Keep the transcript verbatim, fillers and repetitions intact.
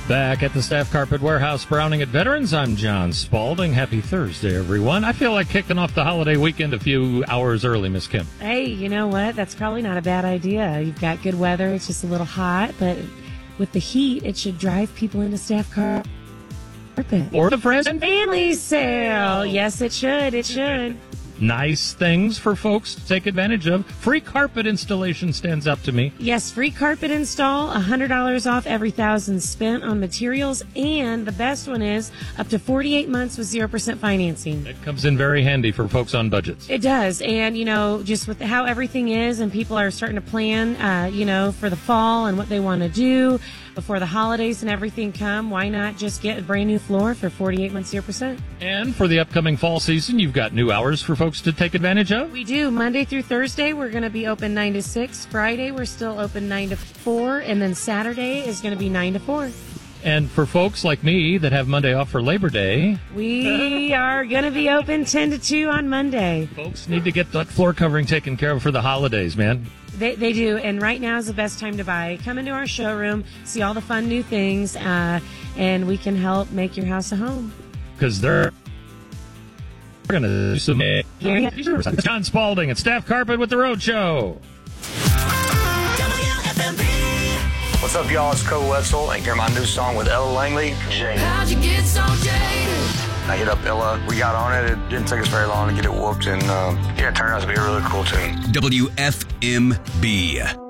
Back at the Staff Carpet Warehouse, Browning at Veterans, I'm John Spalding. Happy Thursday, everyone. I feel like kicking off the holiday weekend a few hours early, Miss Kim. Hey, you know what? That's probably not a bad idea. You've got good weather. It's just a little hot, but with the heat, it should drive people into Staff Carpet. Or the Friends and Family Sale. Yes, it should. It should. Nice things for folks to take advantage of. Free carpet installation stands out to me. Yes, free carpet install, one hundred dollars off every thousand spent on materials, and the best one is up to forty-eight months with zero percent financing. It comes in very handy for folks on budgets. It does, and, you know, just with how everything is and people are starting to plan, uh, you know, for the fall and what they want to do before the holidays and everything come, why not just get a brand new floor for forty-eight months, zero percent? And for the upcoming fall season, you've got new hours for folks to take advantage of? We do. Monday through Thursday, we're going to be open nine to six. Friday, we're still open nine to four. And then Saturday is going to be nine to four. And for folks like me that have Monday off for Labor Day, we are going to be open ten to two on Monday. Folks need to get that floor covering taken care of for the holidays, man. They, they do, and right now is the best time to buy. Come into our showroom, see all the fun new things, uh, and we can help make your house a home. Because they're going to do some... John Spalding at Staff Carpet with the Road Show. What's up, y'all? It's Cole Wetzel, and hear my new song with Ella Langley. Jaded. How'd you get so jaded? I hit up Ella. We got on it. It didn't take us very long to get it whooped, and uh, yeah, it turned out to be a really cool tune. W F M B.